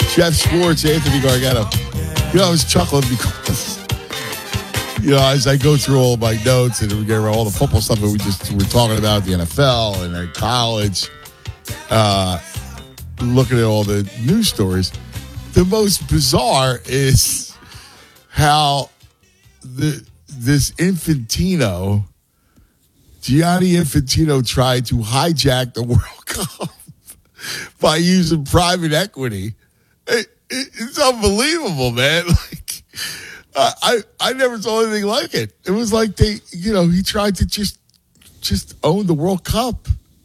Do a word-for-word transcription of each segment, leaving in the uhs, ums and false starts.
Jeff Schwartz, Anthony Gargano. You know, I was chuckling because, you know, as I go through all my notes and we get all the football stuff that we just were talking about, the N F L and at college, uh, looking at all the news stories, the most bizarre is how the this Infantino, Gianni Infantino, tried to hijack the World Cup by using private equity. It, it, it's unbelievable, man. Like, uh, I I never saw anything like it. It was like they, you know, he tried to just just own the World Cup.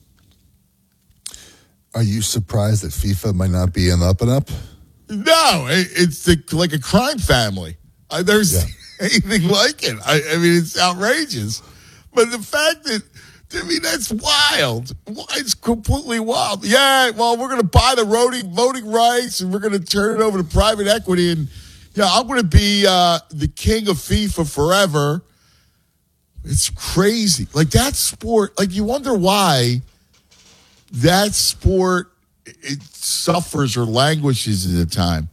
Are you surprised that FIFA might not be in the up and up? No, it, it's the, like a crime family. I never yeah. seen anything like it. I, I mean, it's outrageous. But the fact that, I mean, that's wild. It's completely wild. Yeah, well, we're going to buy the voting, voting rights and we're going to turn it over to private equity. And, yeah, I'm going to be uh, the king of FIFA forever. It's crazy. Like, that sport, like, you wonder why that sport, it suffers or languishes at a time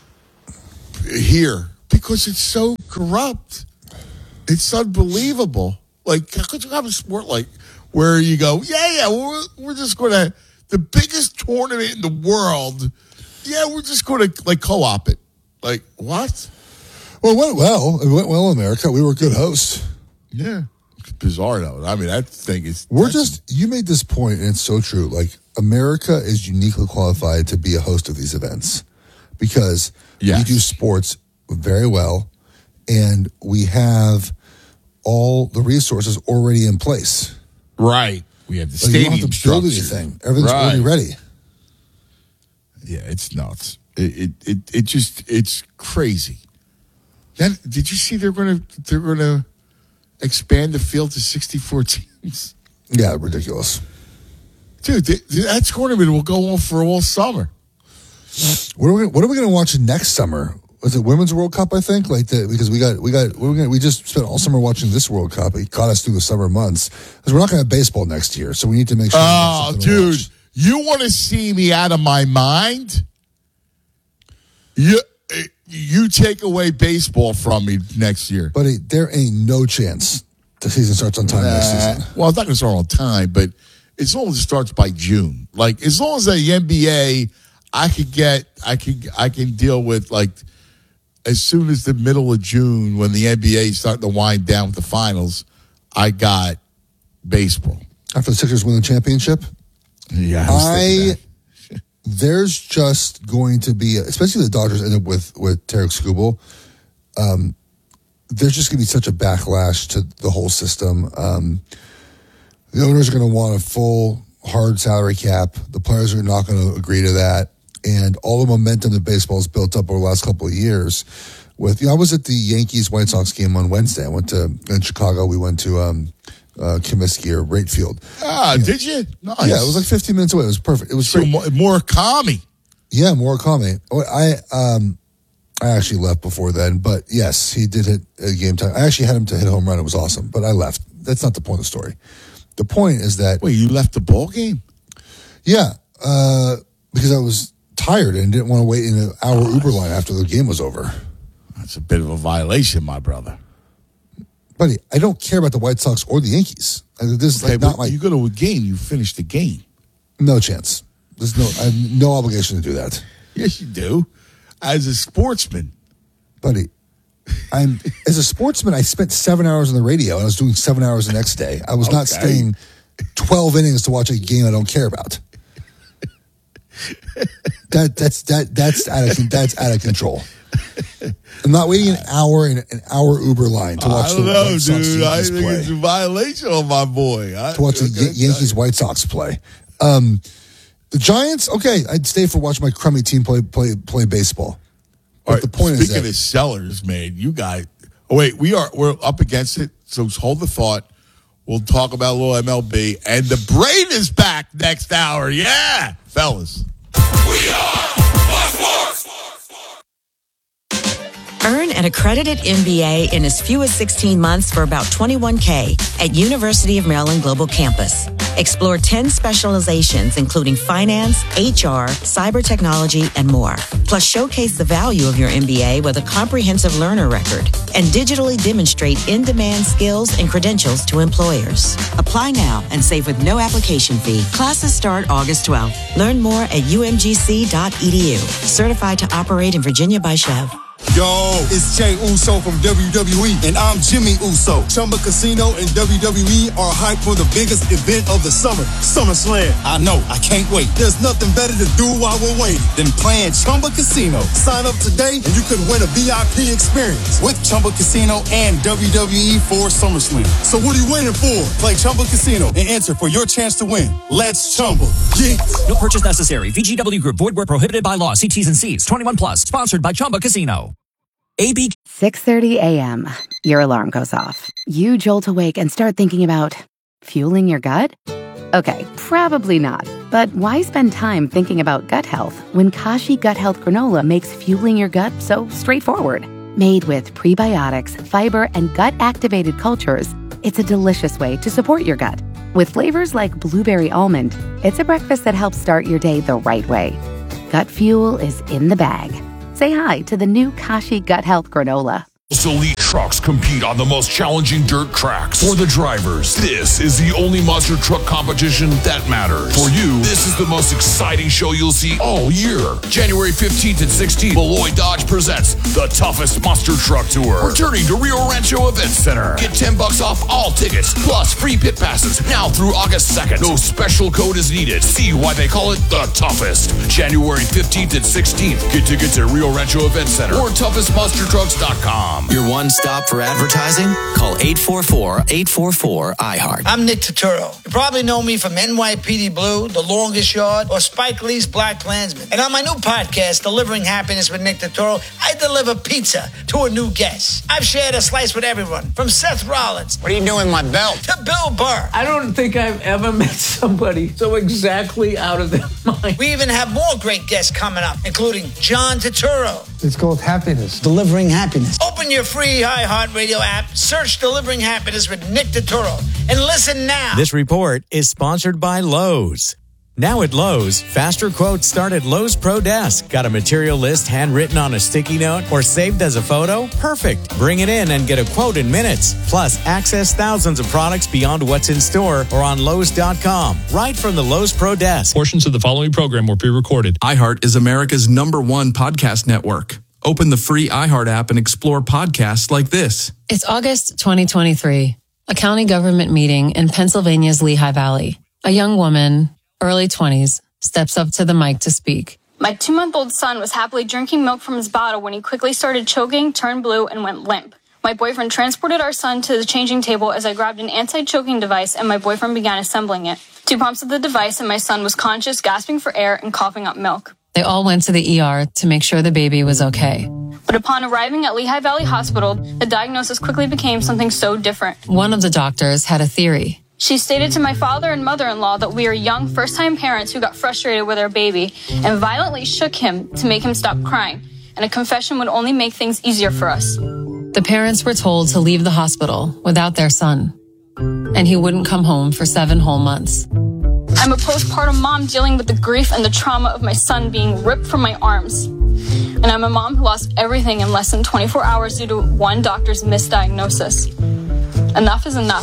here because it's so corrupt. It's unbelievable. Like, how could you have a sport like where you go, yeah, yeah, we're, we're just going to, the biggest tournament in the world, yeah, we're just going to, like, co-op it. Like, what? Well, it went well. It went well in America. We were a good host. Yeah. It's bizarre, though. I mean, that thing is... We're just, you made this point, and it's so true. Like, America is uniquely qualified to be a host of these events because yes. we do sports very well, and we have all the resources already in place. Right. We have the like stadium you don't have to build anything. Everything's right. already ready. Yeah, it's nuts. It it it, it just it's crazy. Then did you see they're gonna they're gonna expand the field to sixty-four teams? Yeah, ridiculous. Dude, th- that tournament will go on for all summer. What are we what are we gonna watch next summer? Was it Women's World Cup, I think? Like the, because we got we got we're gonna, we just spent all summer watching this World Cup. It caught us through the summer months. Because we're not gonna have baseball next year, so we need to make sure. Oh, dude, you want to see me out of my mind? You you take away baseball from me next year. Buddy, there ain't no chance the season starts on time uh, next season. Well, it's not gonna start on time, but as long as it starts by June. Like as long as the N B A, I could get I could I can deal with like as soon as the middle of June when the N B A is starting to wind down with the finals, I got baseball. After the Sixers win the championship? Yeah, I, was I there's just going to be, especially the Dodgers end up with, with Tarek Skubal, um, there's just going to be such a backlash to the whole system. Um, the owners are going to want a full, hard salary cap. The players are not going to agree to that. And all the momentum that baseball has built up over the last couple of years with, you know, I was at the Yankees-White Sox game on Wednesday. I went to, in Chicago, we went to um, uh, Comiskey or Rate Field. Ah, you know, did you? Nice. Yeah, it was like fifteen minutes away. It was perfect. It was so great. more, more calming. Yeah, more calming. I, um, I actually left before then, but yes, he did hit a game time. I actually had him to hit a home run. It was awesome, but I left. That's not the point of the story. The point is that... Wait, you left the ball game? Yeah, uh, because I was tired and didn't want to wait in an hour oh, Uber line after the game was over. That's a bit of a violation, my brother. Buddy, I don't care about the White Sox or the Yankees. This is okay, like not my... You go to a game, you finish the game. No chance. There's no... I have no obligation to do that. Yes, you do. As a sportsman. Buddy, I'm as a sportsman, I spent seven hours on the radio and I was doing seven hours the next day. I was okay. not staying twelve innings to watch a game I don't care about. That that's that that's out of that's out of control. I'm not waiting an hour in an hour Uber line to watch I don't the know, White Sox dude. Yankees I think play. It's a violation on my boy. I, to watch the okay, Yankees White Sox play. Um, the Giants, okay, I'd stay for watching my crummy team play play play baseball. But right, the point speaking is that, of sellers, man, you guys. Oh wait, we are we're up against it. So hold the thought. We'll talk about a little M L B, and the brain is back next hour. Yeah, fellas. We are Fox Sports. Earn an accredited M B A in as few as sixteen months for about twenty-one K at University of Maryland Global Campus. Explore ten specializations, including finance, H R, cyber technology, and more. Plus, showcase the value of your M B A with a comprehensive learner record and digitally demonstrate in-demand skills and credentials to employers. Apply now and save with no application fee. Classes start August twelfth. Learn more at u m g c dot e d u. Certified to operate in Virginia by Chev. Yo, it's Jey Uso from W W E, and I'm Jimmy Uso. Chumba Casino and W W E are hyped for the biggest event of the summer, SummerSlam. I know, I can't wait. There's nothing better to do while we're waiting than playing Chumba Casino. Sign up today and you could win a V I P experience with Chumba Casino and W W E for SummerSlam. So what are you waiting for? Play Chumba Casino and enter for your chance to win. Let's Chumba. Yeah. No purchase necessary. V G W Group. Void where prohibited by law. See T's and C's. twenty-one plus. Sponsored by Chumba Casino. A B six thirty a.m. Your alarm goes off. You jolt awake and start thinking about fueling your gut? Okay, probably not. But why spend time thinking about gut health when Kashi Gut Health Granola makes fueling your gut so straightforward? Made with prebiotics, fiber, and gut-activated cultures, it's a delicious way to support your gut. With flavors like blueberry almond, it's a breakfast that helps start your day the right way. Gut fuel is in the bag. Say hi to the new Kashi Gut Health Granola. Elite trucks compete on the most challenging dirt tracks. For the drivers, this is the only monster truck competition that matters. For you, this is the most exciting show you'll see all year. January fifteenth and sixteenth, Malloy Dodge presents the toughest monster truck tour. Returning to Rio Rancho Event Center. Get ten bucks off all tickets, plus free pit passes now through August second. No special code is needed. See why they call it the toughest. January fifteenth and sixteenth. Get tickets at Rio Rancho Event Center or toughest monster trucks dot com. Your one stop for advertising? Call eight four four, eight four four, I heart. I'm Nick Turturro. You probably know me from N Y P D Blue, The Longest Yard, or Spike Lee's Black Klansman. And on my new podcast, Delivering Happiness with Nick Turturro, I deliver pizza to a new guest. I've shared a slice with everyone, from Seth Rollins. What are you doing with my belt? To Bill Burr. I don't think I've ever met somebody so exactly out of their mind. We even have more great guests coming up, including John Turturro. It's called Happiness. Delivering Happiness. Open your free iHeartRadio app, search Delivering Happiness with Nick Turturro, and listen now. This report is sponsored by Lowe's. Now at Lowe's, faster quotes start at Lowe's Pro Desk. Got a material list handwritten on a sticky note or saved as a photo? Perfect. Bring it in and get a quote in minutes. Plus, access thousands of products beyond what's in store or on Lowe's dot com. Right from the Lowe's Pro Desk. Portions of the following program were pre-recorded. iHeart is America's number one podcast network. Open the free iHeart app and explore podcasts like this. It's August twenty twenty-three, a county government meeting in Pennsylvania's Lehigh Valley. A young woman, early twenties, steps up to the mic to speak. My two-month-old son was happily drinking milk from his bottle when he quickly started choking, turned blue, and went limp. My boyfriend transported our son to the changing table as I grabbed an anti-choking device and my boyfriend began assembling it. Two pumps of the device and my son was conscious, gasping for air, and coughing up milk. They all went to the E R to make sure the baby was okay. But upon arriving at Lehigh Valley Hospital, the diagnosis quickly became something so different. One of the doctors had a theory. She stated to my father and mother-in-law that we are young first-time parents who got frustrated with our baby and violently shook him to make him stop crying, and a confession would only make things easier for us. The parents were told to leave the hospital without their son, and he wouldn't come home for seven whole months. I'm a postpartum mom dealing with the grief and the trauma of my son being ripped from my arms. And I'm a mom who lost everything in less than twenty-four hours due to one doctor's misdiagnosis. Enough is enough.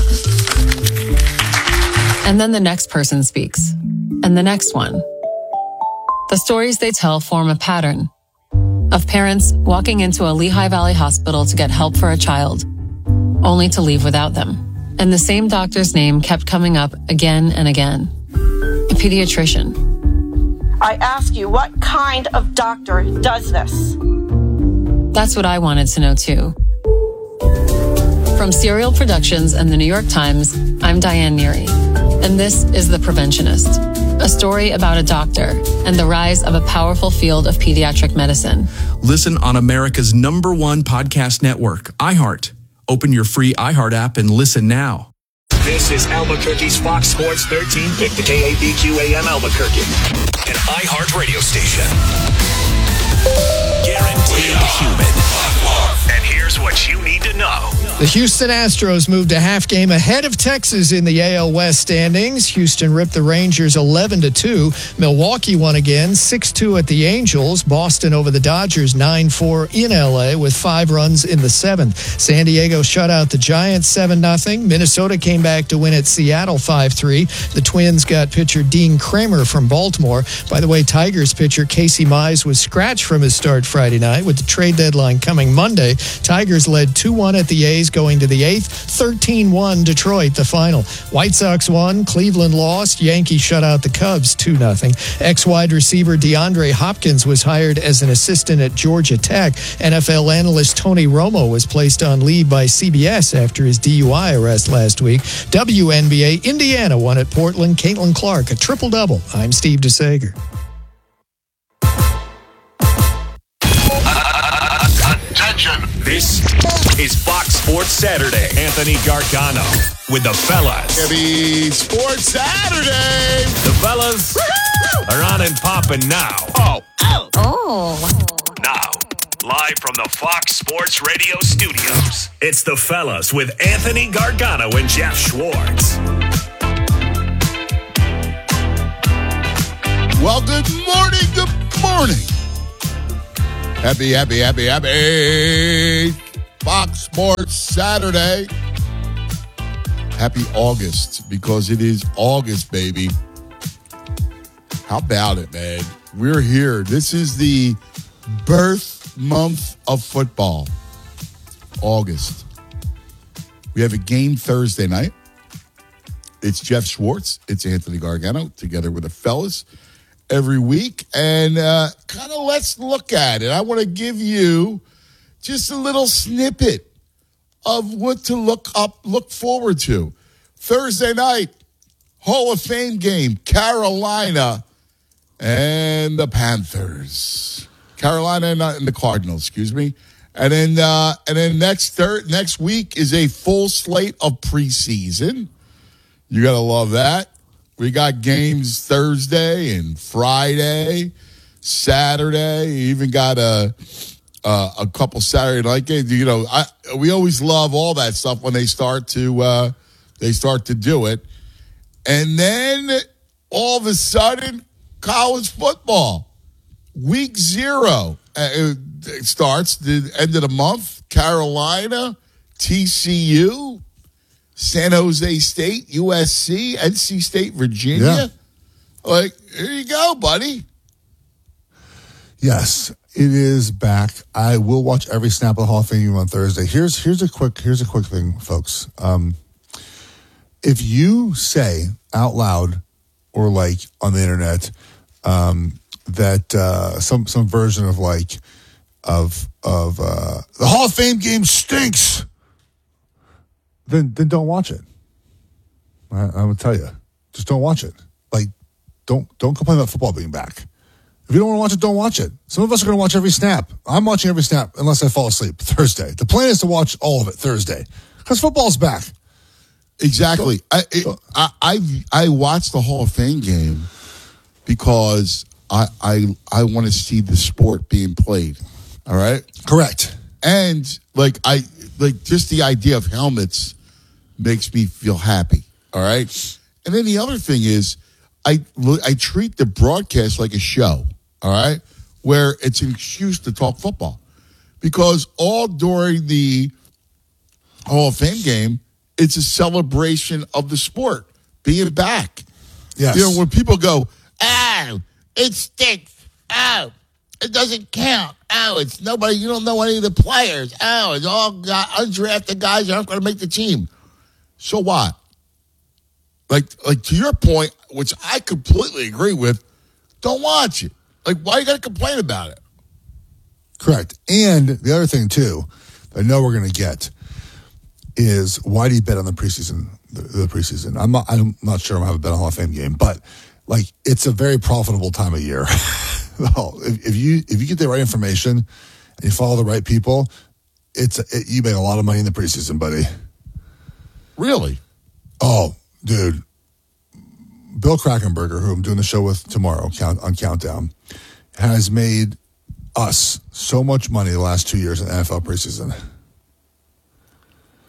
And then the next person speaks, and the next one. The stories they tell form a pattern of parents walking into a Lehigh Valley hospital to get help for a child, only to leave without them. And the same doctor's name kept coming up again and again. A pediatrician. I ask you, what kind of doctor does this? That's what I wanted to know too. From Serial Productions and the New York Times, I'm Diane Neary, and this is The Preventionist, a story about a doctor and the rise of a powerful field of pediatric medicine. Listen on America's number one podcast network, iHeart. Open your free iHeart app and listen now. This is Albuquerque's Fox Sports thirteen fifty K A B Q A M Albuquerque, an iHeart radio station. Guaranteed human. And here's what you need to know. The Houston Astros moved a half game ahead of Texas in the A L West standings. Houston ripped the Rangers eleven to two. Milwaukee won again, six two at the Angels. Boston over the Dodgers nine four in L A with five runs in the seventh. San Diego shut out the Giants seven nothing. Minnesota came back to win at Seattle five three. The Twins got pitcher Dean Kramer from Baltimore. By the way, Tigers pitcher Casey Mize was scratched from his start Friday night. With the trade deadline coming Monday, Tigers led two one at the A's going to the eighth, thirteen one Detroit the final. White Sox won, Cleveland lost, Yankees shut out the Cubs two nothing. Ex-wide receiver DeAndre Hopkins was hired as an assistant at Georgia Tech. N F L analyst Tony Romo was placed on leave by C B S after his D U I arrest last week. W N B A, Indiana won at Portland. Caitlin Clark, a triple-double. I'm Steve DeSager. Attention. This is Fox Sports Saturday. Anthony Gargano with the fellas. Happy Sports Saturday. The fellas Woo-hoo! Are on and popping now. Oh. Oh. Oh. Now, live from the Fox Sports Radio studios, it's the fellas with Anthony Gargano and Jeff Schwartz. Well, good morning, good morning. Happy, happy, happy, happy Fox Sports Saturday. Happy August, because it is August, baby. How about it, man? We're here. This is the birth month of football, August. We have a game Thursday night. It's Jeff Schwartz. It's Anthony Gargano, together with the fellas every week. And uh, kind of let's look at it. I want to give you just a little snippet of what to look up, look forward to. Thursday night, Hall of Fame game, Carolina and the Panthers. Carolina and, uh, and the Cardinals, excuse me. And then uh, and then next third, next week is a full slate of preseason. You got to love that. We got games Thursday and Friday, Saturday. You even got a uh, a couple Saturday night games. You know, I, we always love all that stuff when they start to uh, they start to do it, and then all of a sudden, college football week zero uh, it starts the end of the month. Carolina, T C U. San Jose State, U S C, N C State, Virginia. Yeah. Like, here you go, buddy. Yes, it is back. I will watch every snap of the Hall of Fame game on Thursday. Here's here's a quick here's a quick thing, folks. Um, if you say out loud or like on the internet um, that uh, some some version of like of of uh, the Hall of Fame game stinks, then then don't watch it. I, I will tell you, just don't watch it. Like, don't don't complain about football being back. If you don't want to watch it, don't watch it. Some of us are going to watch every snap. I'm watching every snap unless I fall asleep Thursday. The plan is to watch all of it Thursday because football's back. Exactly. I, it, I I I watched the Hall of Fame game because I I I want to see the sport being played. All right. Correct. And like I like just the idea of helmets makes me feel happy. All right. And then the other thing is, I I treat the broadcast like a show. All right, where it's an excuse to talk football, because all during the Hall of Fame game, it's a celebration of the sport being back. Yes. You know, when people go, oh, it stinks. Oh, it doesn't count. Oh, it's nobody. You don't know any of the players. Oh, it's all got undrafted guys that aren't going to make the team. So what? Like, like to your point, which I completely agree with, don't watch it. Like, why you got to complain about it? Correct. And the other thing, too, I know we're going to get is, why do you bet on the preseason? The, the preseason. I'm not, I'm not sure I'm going to have a bet on a Hall of Fame game, but, like, it's a very profitable time of year. if, if you if you get the right information and you follow the right people, it's it, you make a lot of money in the preseason, buddy. Really? Oh, dude. Bill Krakenberger, who I'm doing the show with tomorrow count, on Countdown, has made us so much money the last two years in N F L preseason.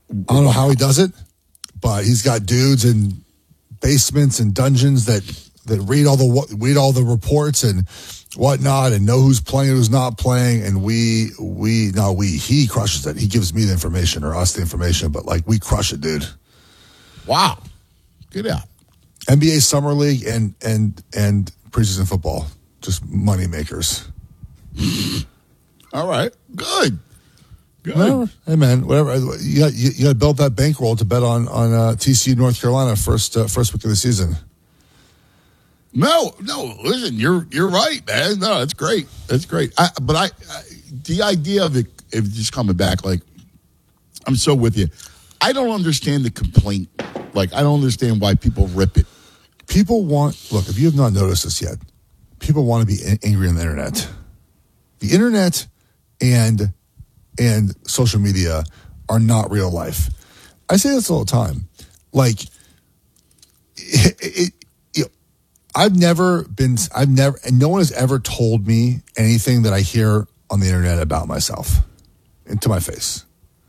I don't know how he does it, but he's got dudes in basements and dungeons that that read all the read all the reports and whatnot, and know who's playing and who's not playing. And we we no we he crushes it. He gives me the information or us the information, but like we crush it, dude. Wow, good out. N B A Summer League and and and preseason football, just money makers. All right, good. Good. Well, hey man, whatever. You got you, you got to build that bankroll to bet on on uh, T C U North Carolina first uh, first week of the season. No, no. Listen, you're you're right, man. No, that's great. That's great. I, but I, I, the idea of it, of just coming back, like, I'm so with you. I don't understand the complaint. Like, I don't understand why people rip it. People want look. If you have not noticed this yet, people want to be angry on the internet. The internet and and social media are not real life. I say this all the time. Like, it, it, you know, I've never been, I've never, and no one has ever told me anything that I hear on the internet about myself into my face.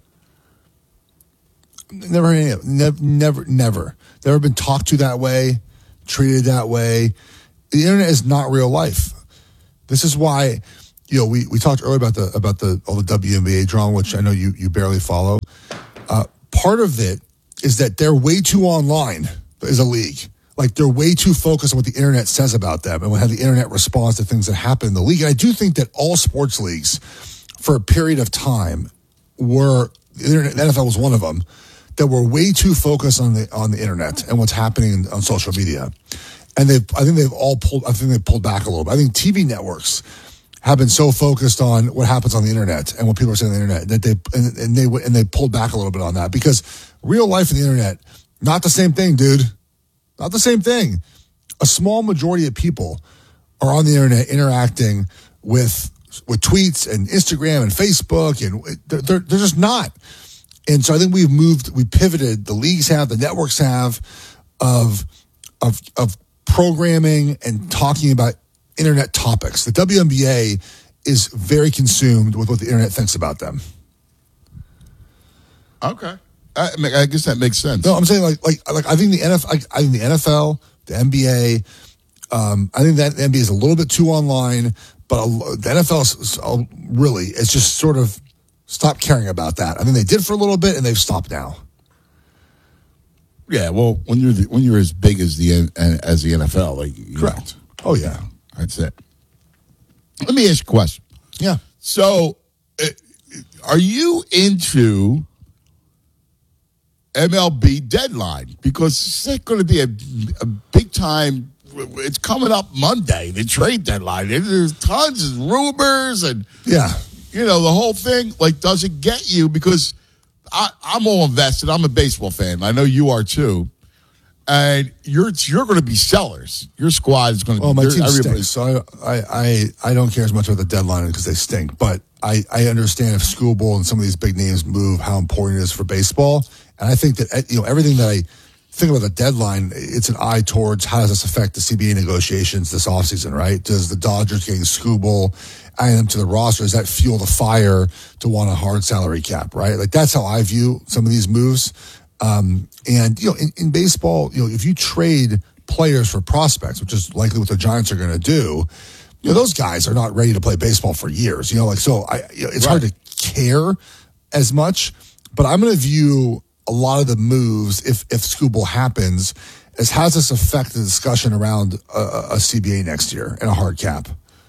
Never, heard any of it. never, never, never, never been talked to that way, treated that way. The internet is not real life. This is why. You know, we, we talked earlier about the about the all the W N B A drama, which I know you you barely follow. Uh, part of it is that they're way too online as a league. Like, they're way too focused on what the internet says about them and how the internet responds to things that happen in the league. And I do think that all sports leagues, for a period of time, were the internet. The N F L was one of them that were way too focused on the on the internet and what's happening on social media. And they, I think they've all pulled. I think they pulled back a little bit. I think T V networks have been so focused on what happens on the internet and what people are saying on the internet that they and, and they and they pulled back a little bit on that, because real life and the internet, not the same thing, dude. Not the same thing. A small majority of people are on the internet interacting with with tweets and Instagram and Facebook, and they're they're, they're just not. And so I think we've moved, we pivoted. The leagues have, the networks have, of of of programming and talking about internet topics. The W N B A is very consumed with what the internet thinks about them. Okay, I, I guess that makes sense. No, I'm saying like like like I think the N F L, I think the N F L, the N B A, um, I think that the N B A is a little bit too online, but the N F L is, really it's just sort of stopped caring about that. I mean, they did for a little bit, and they've stopped now. Yeah, well, when you're the, when you're as big as the as the N F L, like, correct. Know, oh yeah. That's it. Let me ask you a question. Yeah. So, uh, are you into M L B deadline? Because it's going to be a, a big time. It's coming up Monday, the trade deadline. There's tons of rumors and, yeah, you know, the whole thing. Like, does it get you? Because I, I'm all invested. I'm a baseball fan. I know you are too. And you're you're going to be sellers. Your squad is going to. Well, be, my team everybody. stinks, so I, I I don't care as much about the deadline because they stink. But I, I understand if Schoolbowl and some of these big names move, how important it is for baseball. And I think that, you know, everything that I think about the deadline, it's an eye towards how does this affect the C B A negotiations this offseason, right? Does the Dodgers getting Schoolbowl, adding them to the roster, does that fuel the fire to want a hard salary cap, right? Like, that's how I view some of these moves. Um, and, you know, in, in baseball, you know, if you trade players for prospects, which is likely what the Giants are going to do, you know, those guys are not ready to play baseball for years, you know, like, so I, you know, it's right. hard to care as much, but I'm going to view a lot of the moves, if, if Schoolbowl happens, as how does this affect the discussion around a, a C B A next year and a hard cap?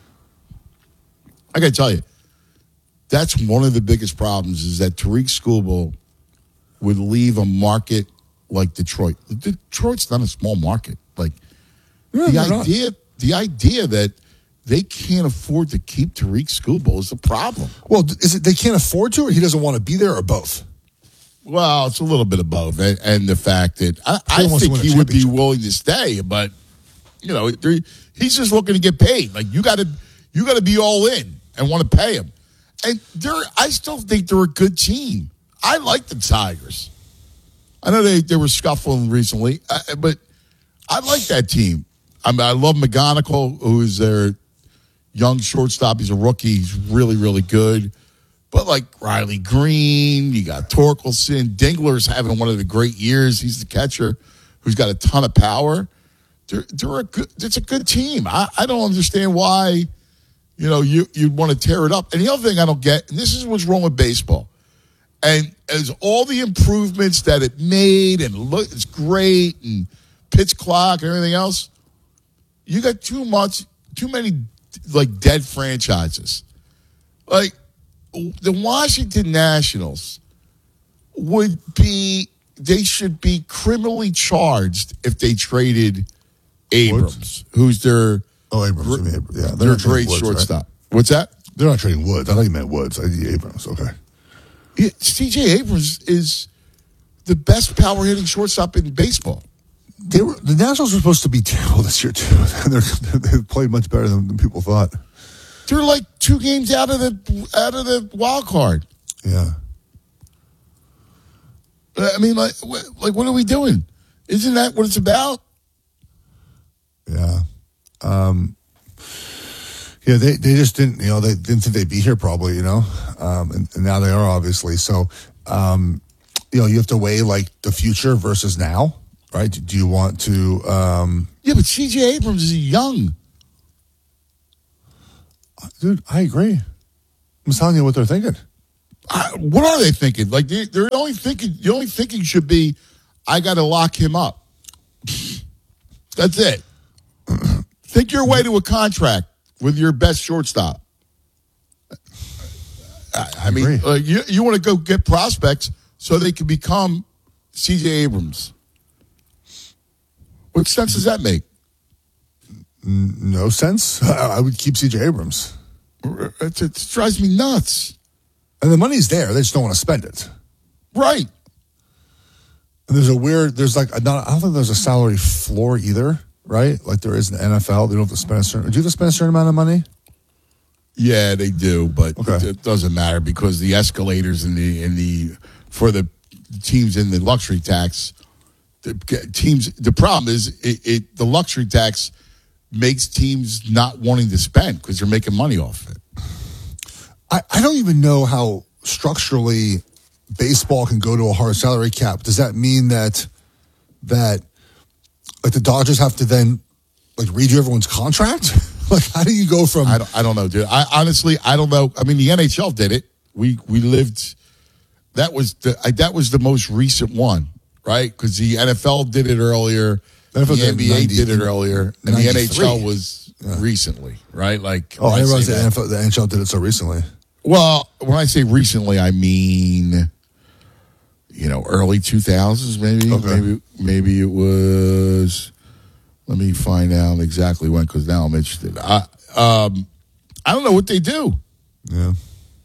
I got to tell you, that's one of the biggest problems is that Tariq Schoolbowl would leave a market like Detroit. Detroit's not a small market. Like, yeah, the not. idea, the idea that they can't afford to keep Tariq Schoolbowl is a problem. Well, is it they can't afford to, or he doesn't want to be there, or both? Well, it's a little bit of both, and, and the fact that I, I think he would be willing to stay, but you know, he's just looking to get paid. Like, you got to, you got to be all in and want to pay him. And they're, I still think they're a good team. I like the Tigers. I know they, they were scuffling recently, uh, but I like that team. I mean, I love McGonigal, who is their young shortstop. He's a rookie. He's really, really good. But like Riley Green, you got Torkelson, Dingler's having one of the great years. He's the catcher who's got a ton of power. They're, they're a good, it's a good team. I, I don't understand why, you know, you, you'd want to tear it up. And the other thing I don't get, and this is what's wrong with baseball, and as all the improvements that it made and look, it's great, and pitch clock and everything else, you got too much, too many like dead franchises. Like the Washington Nationals would be, they should be criminally charged if they traded Abrams, Woods? who's their oh Abrams, I mean, yeah, their great Woods, shortstop. Right? What's that? They're not trading Woods. I thought you meant Woods. I did Abrams. Okay. Yeah, C J Abrams is the best power hitting shortstop in baseball. They were, the Nationals were supposed to be terrible this year too. They're, they've played much better than, than people thought. They're like two games out of the out of the wild card. Yeah. I mean, like, like what are we doing? Isn't that what it's about? Yeah. Um, yeah, they, they just didn't, you know, they didn't think they'd be here probably, you know, um, and, and now they are obviously. So, um, you know, you have to weigh like the future versus now, right? Do you want to? Um, yeah, but C J Abrams is young. Dude, I agree. I'm telling you what they're thinking. Uh, what are they thinking? Like they, they're only thinking, the only thinking should be, I got to lock him up. That's it. Think your way to a contract with your best shortstop. I, I mean, uh, you you want to go get prospects so they can become C J Abrams. What sense does that make? No sense. I would keep C J Abrams. It, it drives me nuts. And the money's there. They just don't want to spend it. Right. And there's a weird, there's like, a, not, I don't think there's a salary floor either, right? Like there is in the N F L. They don't have to spend a certain, do you have to spend a certain amount of money? Yeah, they do, but okay. It doesn't matter because the escalators in the, in the, for the teams in the luxury tax, the teams, the problem is it, it the luxury tax makes teams not wanting to spend because they're making money off it. I, I don't even know how structurally baseball can go to a hard salary cap. Does that mean that that like the Dodgers have to then like redo everyone's contract? Like how do you go from? I don't, I don't know, dude. I honestly I don't know. I mean, the N H L did it. We we lived. That was the I, that was the most recent one, right? Because the N F L did it earlier. The N B A did it earlier, and the N H L was yeah. recently, right? Like oh, I didn't realize the N F L, the N H L did it so recently. Well, when I say recently, I mean, you know, early two thousands, maybe. Okay. Maybe maybe it was, let me find out exactly when, because now I'm interested. I, um, I don't know what they do. Yeah.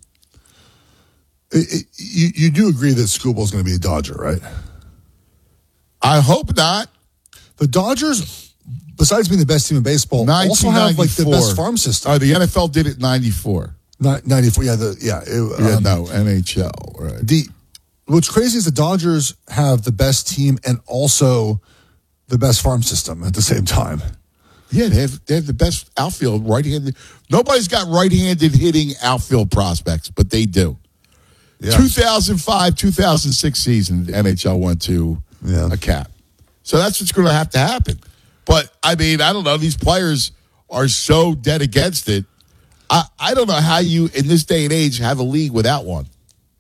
It, it, you, you do agree that Scooble's going to be a Dodger, right? I hope not. The Dodgers, besides being the best team in baseball, also have like the best farm system. Uh, the N F L did it in ninety-four. ninety-four, yeah, the, yeah. It, yeah, um, no, N H L, right. The, what's crazy is the Dodgers have the best team and also the best farm system at the same time. Yeah, they have, they have the best outfield, right-handed. Nobody's got right-handed hitting outfield prospects, but they do. Yeah. two thousand five, two thousand six season, the N H L went to yeah. a cap. So that's what's going to have to happen. But, I mean, I don't know. These players are so dead against it. I, I don't know how you, in this day and age, have a league without one.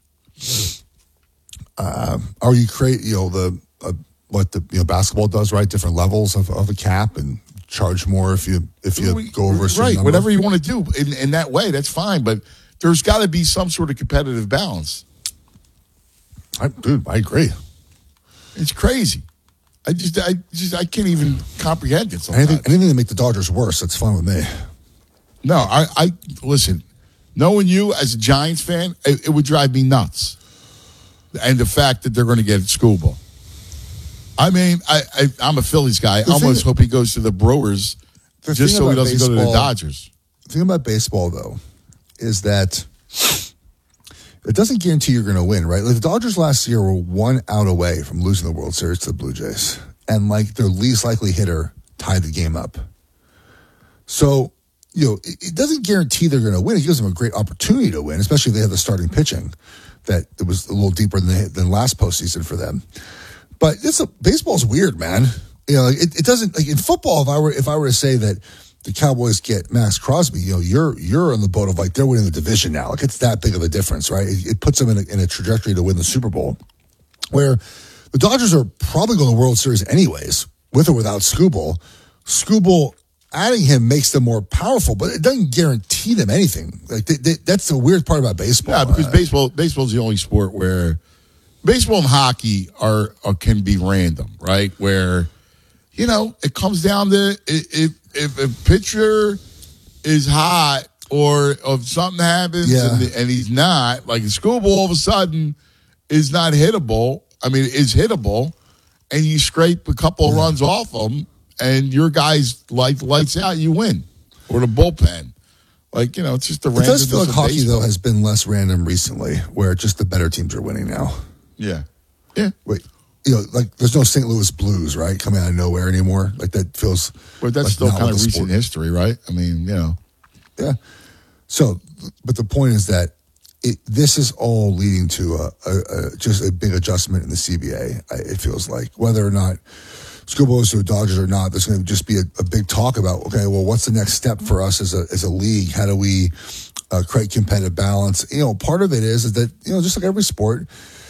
Uh, or you create, you know, the uh, what the you know basketball does, right? Different levels of, of a cap and charge more if you if you we, go over a certain right. number. Whatever you want to do in, in that way, that's fine. But there's got to be some sort of competitive balance. I, dude, I agree. It's crazy. I just, I just, I can't even comprehend it sometimes. Anything, anything to make the Dodgers worse, that's fine with me. No, I, I listen. Knowing you as a Giants fan, it, it would drive me nuts. And the fact that they're going to get Scuba. I mean, I, I, I'm a Phillies guy. I almost hope he goes to the Brewers the just so he doesn't baseball, go to the Dodgers. The thing about baseball, though, is that it doesn't guarantee you're going to win, right? Like the Dodgers last year were one out away from losing the World Series to the Blue Jays. And like their least likely hitter tied the game up. So you know, it, it doesn't guarantee they're going to win. It gives them a great opportunity to win, especially if they have the starting pitching that it was a little deeper than, they, than last postseason for them. But it's a, baseball's weird, man. You know, it, it doesn't, like in football, if I were, if I were to say that the Cowboys get Max Crosby, you know, you're, you're on the boat of like, they're winning the division now. Like it's that big of a difference, right? It, it puts them in a, in a trajectory to win the Super Bowl, where the Dodgers are probably going to the World Series anyways, with or without Skubal. Skubal, adding him makes them more powerful, but it doesn't guarantee them anything. Like they, they, that's the weird part about baseball. Yeah, because uh, baseball baseball's the only sport where baseball and hockey are, are can be random, right? Where, you know, it comes down to if if a pitcher is hot or if something happens Yeah. and, and he's not, like Skubal all of a sudden is not hittable. I mean, is hittable, and you scrape a couple of runs off him, and your guys like lights out, you win, or the bullpen. Like, you know, it's just the It does feel randomness like of hockey, baseball. though, has been less random recently, where just the better teams are winning now. Yeah. Yeah. Wait, you know, like there's no Saint Louis Blues, right, coming out of nowhere anymore. Like that feels. But that's like still not kind of what the recent sport- history, right? I mean, you know. Yeah. So, but the point is that it, this is all leading to a, a, a just a big adjustment in the C B A. I, it feels like whether or not Skubal goes to the Dodgers or not, there's going to just be a, a big talk about, okay, well, what's the next step for us as a as a league? How do we uh, create competitive balance? You know, part of it is, is that, you know, just like every sport,